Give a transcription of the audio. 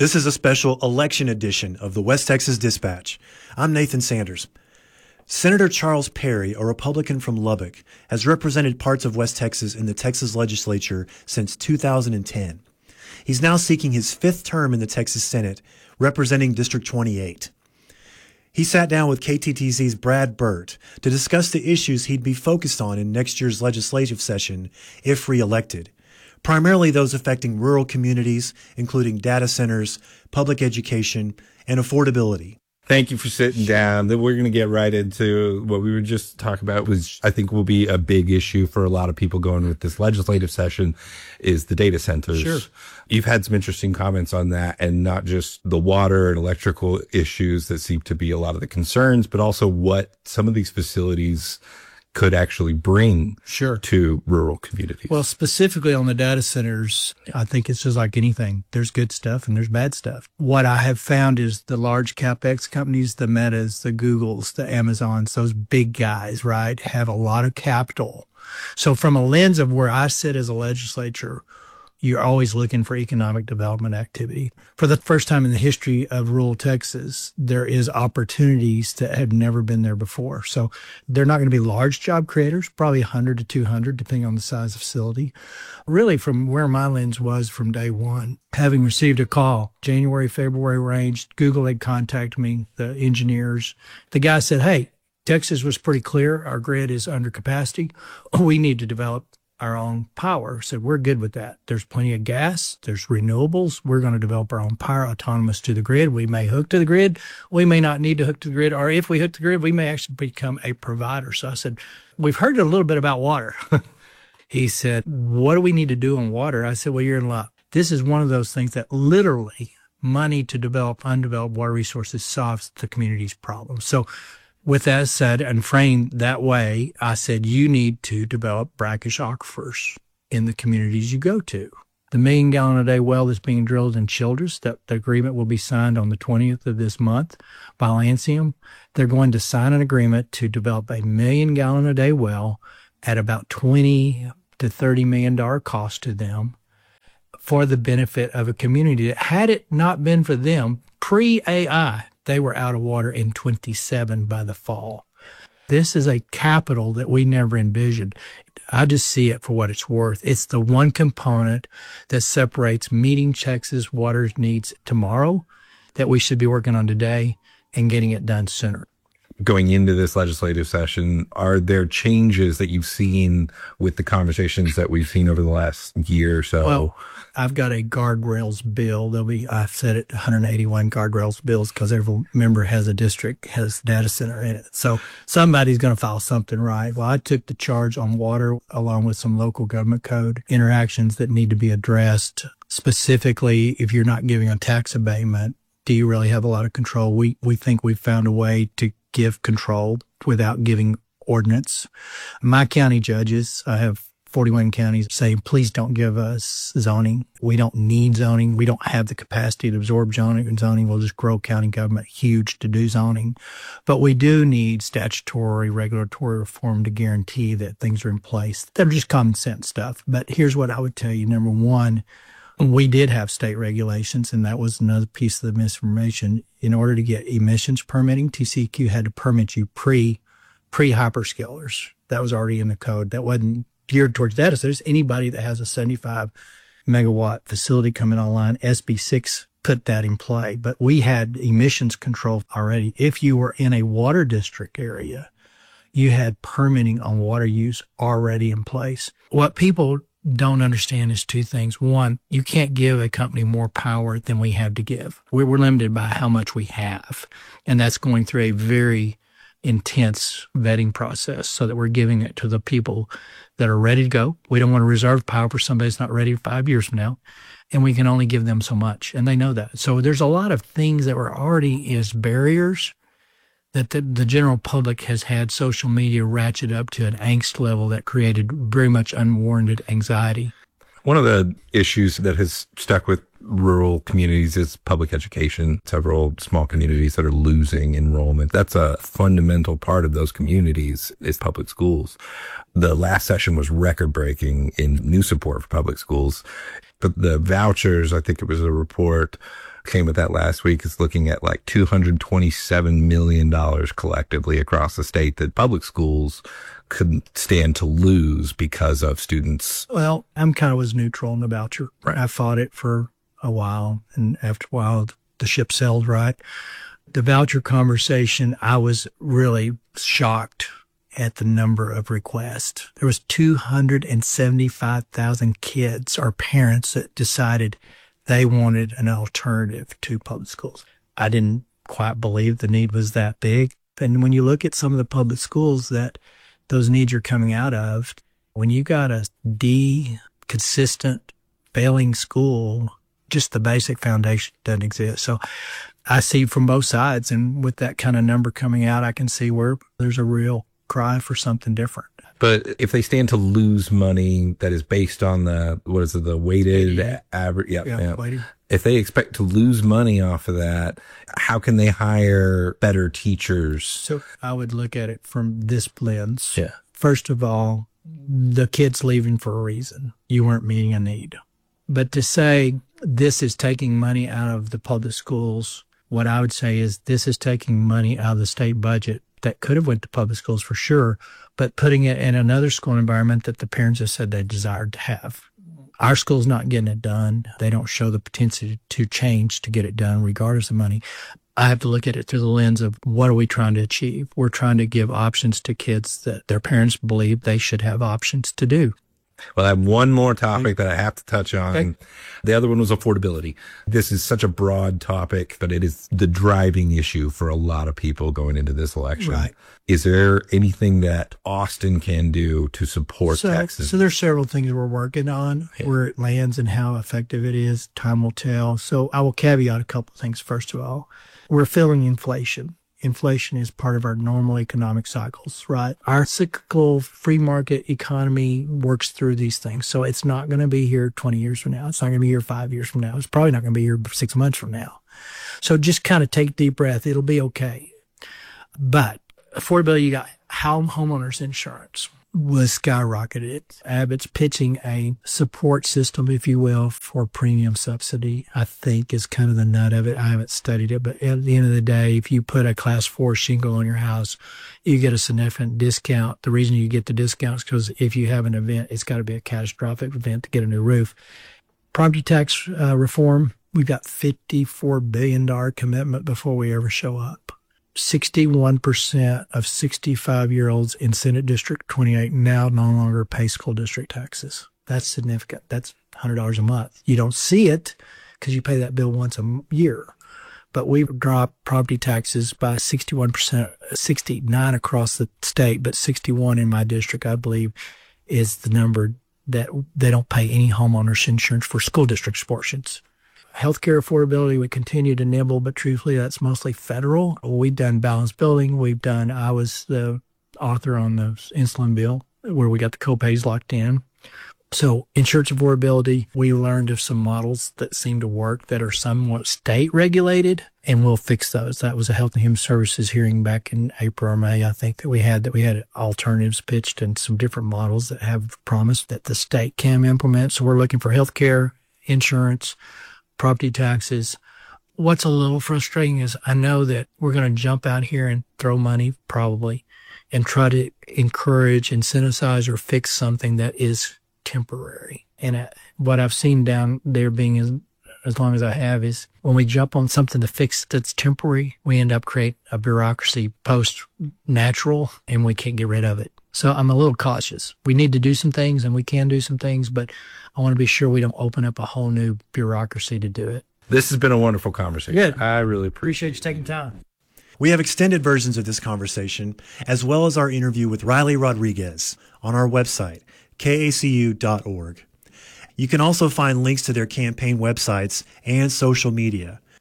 This is a special election edition of the West Texas Dispatch. I'm Nathan Sanders. Senator Charles Perry, a Republican from Lubbock, has represented parts of West Texas in the Texas legislature since 2010. He's now seeking his fifth term in the Texas Senate, representing District 28. He sat down with KTTZ's Brad Burt to discuss the issues he'd be focused on in next year's legislative session if reelected, primarily those affecting rural communities, including data centers, public education, and affordability. Thank you for sitting down. Then we're going to get right into what we were just talking about, which I think will be a big issue for a lot of people going with this legislative session, is the data centers. Sure. You've had some interesting comments on that, and not just the water and electrical issues that seem to be a lot of the concerns, but also what some of these facilities could actually bring to rural communities. Well, specifically on the data centers, I think it's just like anything. There's good stuff and there's bad stuff. What I have found is the large CapEx companies, the Metas, the Googles, the Amazons, those big guys, right, have a lot of capital. So from a lens of where I sit as a legislature, you're always looking for economic development activity. For the first time in the history of rural Texas, there is opportunities that have never been there before. So they're not going to be large job creators, probably 100 to 200, depending on the size of facility. Really, from where my lens was from day one, having received a call, January, February range, Google had contacted me, the engineers. The guy said, hey, Texas was pretty clear. Our grid is under capacity. We need to develop our own power. So we're good with that. There's plenty of gas. There's renewables. We're going to develop our own power autonomous to the grid. We may hook to the grid. We may not need to hook to the grid. Or if we hook to the grid, we may actually become a provider. So I said, we've heard a little bit about water. He said, what do we need to do on water? I said, well, you're in luck. This is one of those things that literally money to develop undeveloped water resources solves the community's problems. So with that said and framed that way, I said, you need to develop brackish aquifers in the communities you go to. The 1 million gallon a day well that's being drilled in Childress, that the agreement will be signed on the 20th of this month by Lancium. They're going to sign an agreement to develop a 1 million gallon a day well at about $20 to $30 million cost to them for the benefit of a community that, had it not been for them, pre-AI, they were out of water in 27 by the fall. This is a capital that we never envisioned. I just see it for what it's worth. It's the one component that separates meeting Texas water needs tomorrow that we should be working on today and getting it done sooner. Going into this legislative session, are there changes that you've seen with the conversations that we've seen over the last year or so? Well, I've got a guardrails bill. I've said it, 181 guardrails bills, because every member has a district, has a data center in it. So somebody's going to file something, right? Well, I took the charge on water along with some local government code interactions that need to be addressed. Specifically, if you're not giving a tax abatement, do you really have a lot of control? We think we've found a way to give control without giving ordinance. My county judges, I have 41 counties, say, please don't give us zoning. We don't need zoning. We don't have the capacity to absorb zoning. We'll just grow county government huge to do zoning. But we do need statutory, regulatory reform to guarantee that things are in place. They're just common sense stuff. But here's what I would tell you. Number one, we did have state regulations, and that was another piece of the misinformation. In order to get emissions permitting, TCEQ had to permit you pre-hyperscalers. That was already in the code. That wasn't geared towards data centers. Anybody that has a 75 megawatt facility coming online, SB 6 put that in play. But we had emissions control already. If you were in a water district area, you had permitting on water use already in place. What people don't understand is two things. One, you can't give a company more power than we have to give. We're limited by how much we have. And that's going through a very intense vetting process so that we're giving it to the people that are ready to go. We don't want to reserve power for somebody that's not ready 5 years from now. And we can only give them so much. And they know that. So there's a lot of things that were already as barriers that the general public has had social media ratchet up to an angst level that created very much unwarranted anxiety. One of the issues that has stuck with rural communities is public education. Several small communities that are losing enrollment. That's a fundamental part of those communities is public schools. The last session was record-breaking in new support for public schools. But the vouchers, I think it was a report, came with that last week, is looking at like $227 million collectively across the state that public schools couldn't stand to lose because of students. Well, I'm kind of was neutral on the voucher. Right. I fought it for a while, and after a while, the ship sailed, right? The voucher conversation, I was really shocked at the number of requests. There was 275,000 kids or parents that decided they wanted an alternative to public schools. I didn't quite believe the need was that big. And when you look at some of the public schools that those needs are coming out of, when you got a consistent, failing school, just the basic foundation doesn't exist. So I see from both sides, and with that kind of number coming out, I can see where there's a real cry for something different. But if they stand to lose money that is based on the weighted average? Yeah. Weighted. If they expect to lose money off of that, how can they hire better teachers? So I would look at it from this lens. Yeah. First of all, the kid's leaving for a reason. You weren't meeting a need. But to say this is taking money out of the public schools, what I would say is this is taking money out of the state budget that could have went to public schools for sure, but putting it in another school environment that the parents have said they desired to have. Our school's not getting it done. They don't show the potential to change to get it done regardless of money. I have to look at it through the lens of what are we trying to achieve? We're trying to give options to kids that their parents believe they should have options to do. Well, I have one more topic that I have to touch on. Okay. The other one was affordability. This is such a broad topic, but it is the driving issue for a lot of people going into this election. Right. Is there anything that Austin can do to support Texas? So there's several things we're working on. Yeah. Where it lands and how effective it is, time will tell. So I will caveat a couple of things. First of all, we're feeling inflation. Inflation is part of our normal economic cycles, right? Our cyclical free market economy works through these things. So it's not going to be here 20 years from now. It's not going to be here 5 years from now. It's probably not going to be here 6 months from now. So just kind of take a deep breath. It'll be okay. But affordability, you got homeowners insurance was skyrocketed. Abbott's pitching a support system, if you will, for premium subsidy, I think is kind of the nut of it. I haven't studied it, but at the end of the day, if you put a class 4 shingle on your house, you get a significant discount. The reason you get the discount is because if you have an event, it's got to be a catastrophic event to get a new roof. Property tax reform, we've got $54 billion commitment before we ever show up. 61% of 65-year-olds in Senate District 28 now no longer pay school district taxes. That's significant. That's $100 a month. You don't see it because you pay that bill once a year. But we've dropped property taxes by 61%, 69 across the state, but 61 in my district, I believe, is the number that they don't pay any homeowners insurance for school district portions. Healthcare affordability, we continue to nibble, but truthfully, that's mostly federal. We've done balanced billing. I was the author on the insulin bill where we got the copays locked in. So insurance affordability, we learned of some models that seem to work that are somewhat state regulated, and we'll fix those. That was a Health and Human Services hearing back in April or May, I think, that we had alternatives pitched and some different models that have promised that the state can implement. So we're looking for healthcare, insurance, property taxes. What's a little frustrating is I know that we're going to jump out here and throw money probably and try to encourage, incentivize, or fix something that is temporary. And what I've seen down there being as long as I have is when we jump on something to fix that's temporary, we end up creating a bureaucracy post-natural and we can't get rid of it. So I'm a little cautious. We need to do some things and we can do some things, but I want to be sure we don't open up a whole new bureaucracy to do it. This has been a wonderful conversation. Good. I really appreciate you taking time. We have extended versions of this conversation, as well as our interview with Riley Rodriguez, on our website, kacu.org. You can also find links to their campaign websites and social media.